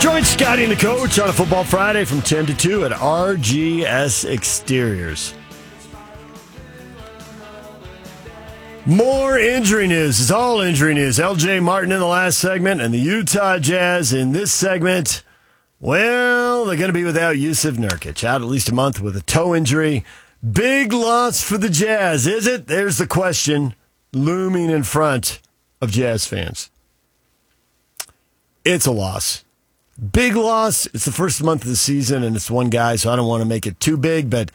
Join Scotty and the coach on a Football Friday from 10 to 2 at RGS Exteriors. More injury news. It's all injury news. LJ Martin in the last segment and the Utah Jazz in this segment. Well, they're going to be without Yusuf Nurkic. Out at least a month with a toe injury. Big loss for the Jazz, is it? There's the question looming in front of Jazz fans. It's a loss. Big loss. It's the first month of the season, and it's one guy, so I don't want to make it too big, but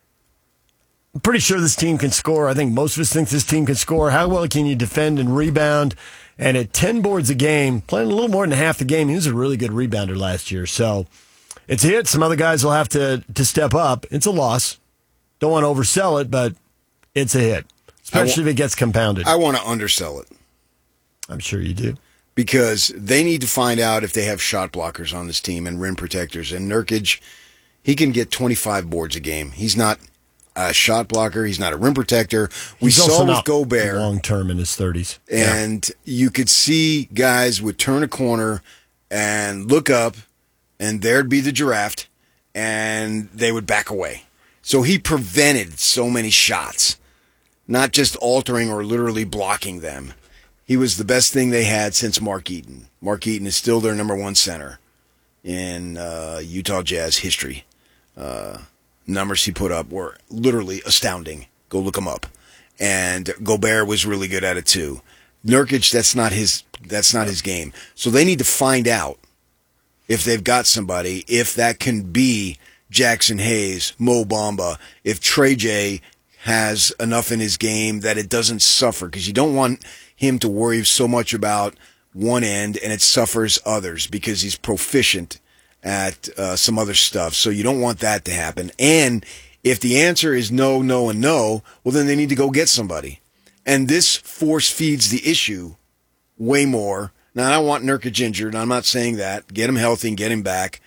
I'm pretty sure this team can score. I think most of us think this team can score. How well can you defend and rebound? And at 10 boards a game, playing a little more than half the game, he was a really good rebounder last year. So it's a hit. Some other guys will have to step up. It's a loss. Don't want to oversell it, but it's a hit, especially if it gets compounded. I want to undersell it. I'm sure you do. Because they need to find out if they have shot blockers on this team and rim protectors. And Nurkic, he can get 25 boards a game. He's not a shot blocker. He's not a rim protector. He's saw also with not Gobert long-term in his 30s. And you could see guys would turn a corner and look up, and there'd be the giraffe, and they would back away. So he prevented so many shots, not just altering or literally blocking them. He was the best thing they had since Mark Eaton. Mark Eaton is still their number one center in Utah Jazz history. Numbers he put up were literally astounding. Go look them up. And Gobert was really good at it too. Nurkic, that's not his game. So they need to find out if they've got somebody, if that can be Jackson Hayes, Mo Bamba, if Trey J has enough in his game that it doesn't suffer, because you don't want him to worry so much about one end and it suffers others because he's proficient at some other stuff. So you don't want that to happen. And if the answer is no, no, and no, well, then they need to go get somebody. And this force feeds the issue way more. Now, I don't want Nurkic injured. I'm not saying that. Get him healthy and get him back.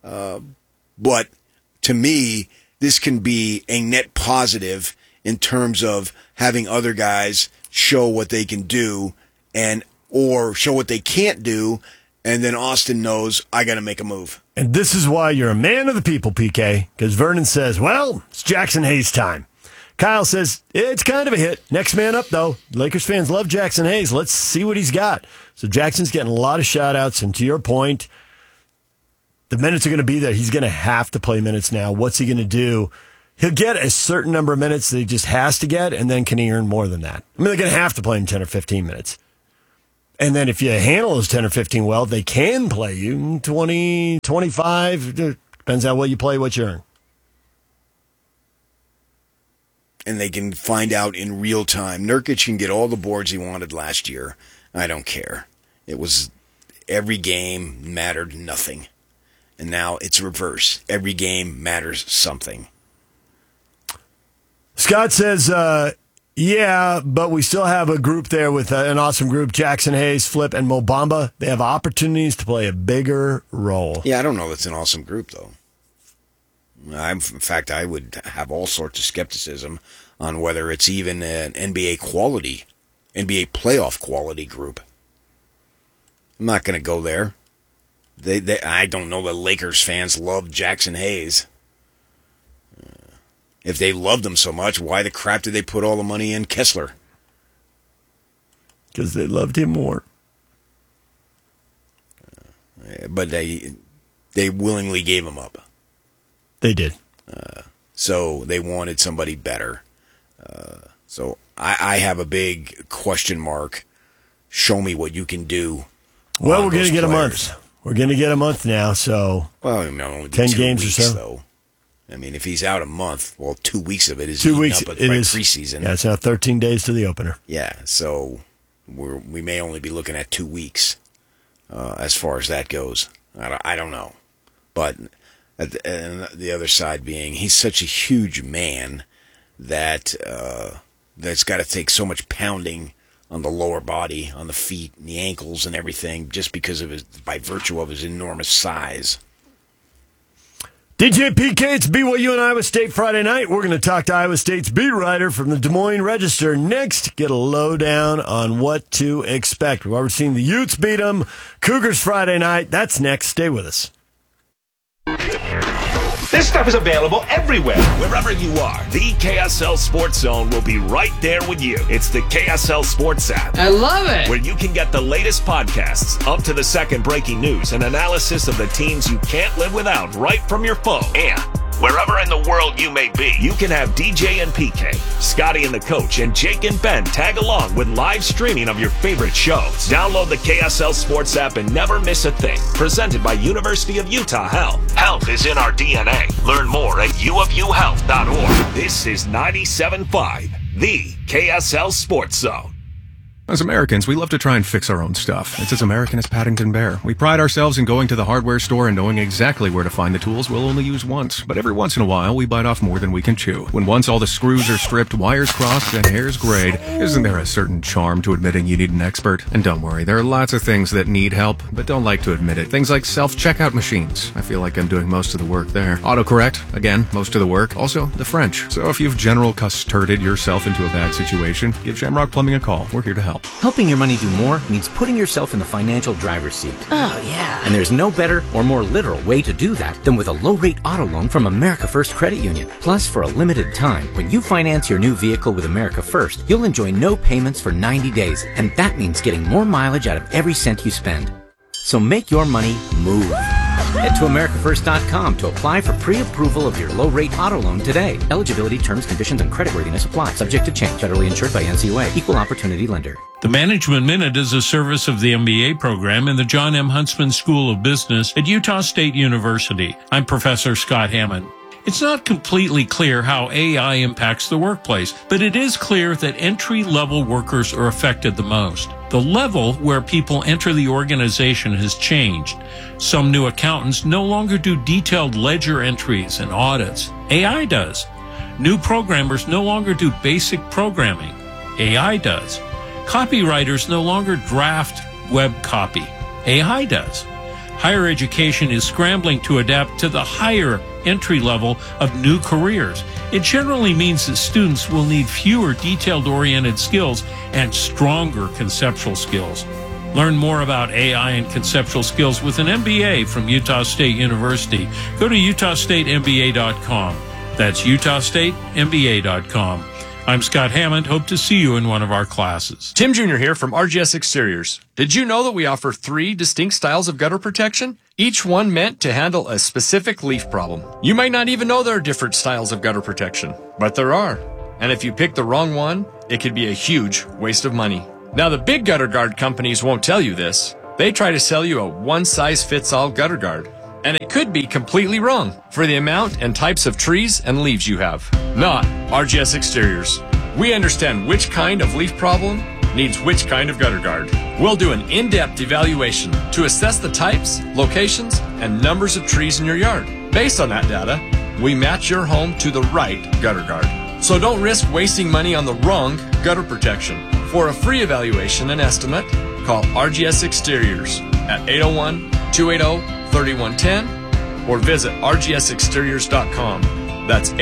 But to me, this can be a net positive in terms of having other guys show what they can do or show what they can't do, and then Austin knows, I got to make a move. And this is why you're a man of the people, PK, because Vernon says, well, it's Jackson Hayes time. Kyle says, it's kind of a hit. Next man up, though. Lakers fans love Jackson Hayes. Let's see what he's got. So Jackson's getting a lot of shout-outs, and to your point, the minutes are going to be there. He's going to have to play minutes now. What's he going to do? He'll get a certain number of minutes that he just has to get, and then can he earn more than that? I mean, they're going to have to play him 10 or 15 minutes. And then if you handle those 10 or 15 well, they can play you 20, 25. Depends on what you play, what you earn. And they can find out in real time. Nurkic can get all the boards he wanted last year. I don't care. It was every game mattered nothing. And now it's reverse. Every game matters something. Scott says, yeah, but we still have a group there with an awesome group, Jackson Hayes, Flip, and Mo Bamba. They have opportunities to play a bigger role. Yeah, I don't know if it's an awesome group, though. In fact, I would have all sorts of skepticism on whether it's even an NBA playoff quality group. I'm not going to go there. I don't know that Lakers fans love Jackson Hayes. If they loved him so much, why the crap did they put all the money in Kessler? Because they loved him more. But they willingly gave him up. They did. So they wanted somebody better. So I have a big question mark. Show me what you can do. Well, we're going to get a month. We're going to get a month now, so well, only 10 games weeks, or so. Though. I mean, if he's out a month, well, 2 weeks of it is 2 weeks. Up by It is preseason. Yeah, it's now 13 days to the opener. Yeah, so we may only be looking at 2 weeks as far as that goes. I don't know, but and the other side being he's such a huge man that that's got to take so much pounding on the lower body, on the feet, and the ankles, and everything, just because of by virtue of his enormous size. DJ PK, it's BYU and Iowa State Friday night. We're going to talk to Iowa State's beat writer from the Des Moines Register next. Get a lowdown on what to expect. We've already seen the Utes beat them. Cougars Friday night. That's next. Stay with us. This stuff is available everywhere. Wherever you are, the KSL Sports Zone will be right there with you. It's the KSL Sports app. I love it. Where you can get the latest podcasts, up-to-the-second breaking news, and analysis of the teams you can't live without right from your phone. And wherever in the world you may be, you can have DJ and PK, Scotty and the Coach, and Jake and Ben tag along with live streaming of your favorite shows. Download the KSL Sports app and never miss a thing. Presented by University of Utah Health. Health is in our DNA. Learn more at uofuhealth.org. This is 97.5, the KSL Sports Zone. As Americans, we love to try and fix our own stuff. It's as American as Paddington Bear. We pride ourselves in going to the hardware store and knowing exactly where to find the tools we'll only use once. But every once in a while, we bite off more than we can chew. When once all the screws are stripped, wires crossed, and hairs grayed, isn't there a certain charm to admitting you need an expert? And don't worry, there are lots of things that need help, but don't like to admit it. Things like self-checkout machines. I feel like I'm doing most of the work there. Autocorrect. Again, most of the work. Also, the French. So if you've general custarded yourself into a bad situation, give Shamrock Plumbing a call. We're here to help. Helping your money do more means putting yourself in the financial driver's seat. Oh, yeah. And there's no better or more literal way to do that than with a low-rate auto loan from America First Credit Union. Plus, for a limited time, when you finance your new vehicle with America First, you'll enjoy no payments for 90 days. And that means getting more mileage out of every cent you spend. So make your money move. Head to AmericaFirst.com to apply for pre-approval of your low-rate auto loan today. Eligibility, terms, conditions, and creditworthiness apply. Subject to change. Federally insured by NCUA. Equal opportunity lender. The Management Minute is a service of the MBA program in the John M. Huntsman School of Business at Utah State University. I'm Professor Scott Hammond. It's not completely clear how AI impacts the workplace, but it is clear that entry-level workers are affected the most. The level where people enter the organization has changed. Some new accountants no longer do detailed ledger entries and audits. AI does. New programmers no longer do basic programming. AI does. Copywriters no longer draft web copy. AI does. Higher education is scrambling to adapt to the higher entry level of new careers. It generally means that students will need fewer detailed-oriented skills and stronger conceptual skills. Learn more about AI and conceptual skills with an MBA from Utah State University. Go to utahstatemba.com. That's utahstatemba.com. I'm Scott Hammond. Hope to see you in one of our classes. Tim Jr. here from RGS Exteriors. Did you know that we offer 3 distinct styles of gutter protection? Each one meant to handle a specific leaf problem. You might not even know there are different styles of gutter protection, but there are. And if you pick the wrong one, it could be a huge waste of money. Now, the big gutter guard companies won't tell you this. They try to sell you a one-size-fits-all gutter guard. And it could be completely wrong for the amount and types of trees and leaves you have. Not RGS Exteriors. We understand which kind of leaf problem needs which kind of gutter guard. We'll do an in-depth evaluation to assess the types, locations, and numbers of trees in your yard. Based on that data, we match your home to the right gutter guard. So don't risk wasting money on the wrong gutter protection. For a free evaluation and estimate, call RGS Exteriors at 801-280-3110 or visit rgsexteriors.com. That's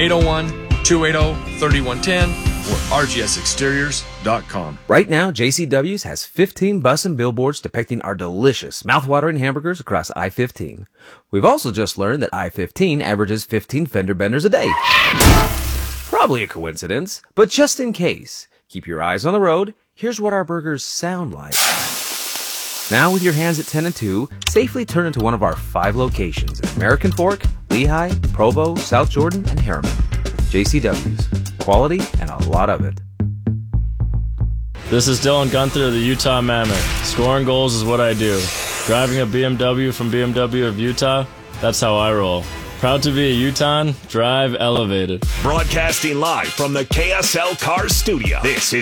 801-280-3110 or rgsexteriors.com. Right now, JCW's has 15 bus and billboards depicting our delicious, mouth-watering hamburgers across I-15. We've also just learned that I-15 averages 15 fender benders a day. Probably a coincidence, but just in case, keep your eyes on the road. Here's what our burgers sound like. Now, with your hands at 10 and 2, safely turn into one of our 5 locations: American Fork, Lehigh, Provo, South Jordan, and Harriman. JCW's. Quality and a lot of it. This is Dylan Gunther of the Utah Mammoth. Scoring goals is what I do. Driving a BMW from BMW of Utah, that's how I roll. Proud to be a Utahn, drive elevated. Broadcasting live from the KSL Cars Studio. This is